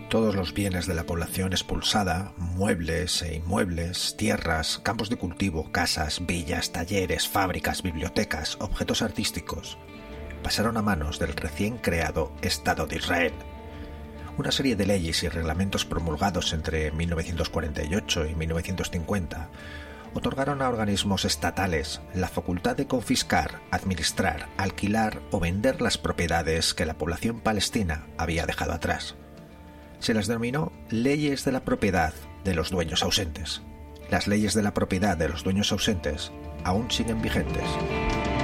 Todos los bienes de la población expulsada, muebles e inmuebles, tierras, campos de cultivo, casas, villas, talleres, fábricas, bibliotecas, objetos artísticos, pasaron a manos del recién creado Estado de Israel. Una serie de leyes y reglamentos promulgados entre 1948 y 1950 otorgaron a organismos estatales la facultad de confiscar, administrar, alquilar o vender las propiedades que la población palestina había dejado atrás. Se las denominó leyes de la propiedad de los dueños ausentes. Las leyes de la propiedad de los dueños ausentes aún siguen vigentes.